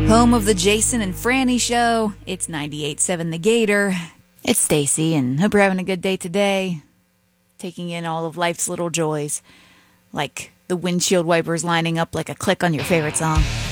Home of the Jason and Franny Show. It's 98.7 The Gator. It's Stacy, and hope you're having a good day today. Taking in all of life's little joys, like the windshield wipers lining up like a click on your favorite song.